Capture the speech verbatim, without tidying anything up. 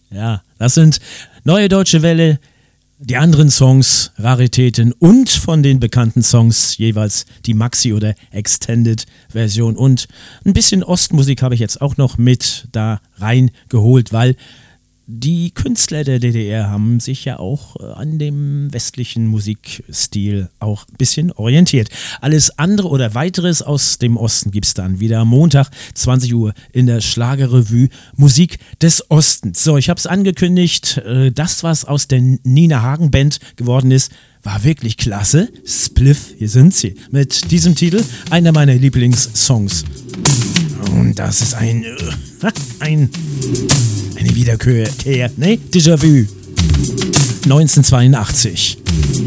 Ja, das sind Neue Deutsche Welle, die anderen Songs, Raritäten und von den bekannten Songs jeweils die Maxi- oder Extended-Version. Und ein bisschen Ostmusik habe ich jetzt auch noch mit da reingeholt, weil die Künstler der D D R haben sich ja auch an dem westlichen Musikstil auch ein bisschen orientiert. Alles andere oder weiteres aus dem Osten gibt es dann wieder am Montag, zwanzig Uhr in der Schlagerrevue Musik des Ostens. So, ich habe es angekündigt, das, was aus der Nina Hagen Band geworden ist, war wirklich klasse. Spliff, hier sind sie. Mit diesem Titel, einer meiner Lieblingssongs. Und das ist ein, ein eine Wiederkehr, ne? Déjà-vu. neunzehnhundertzweiundachtzig.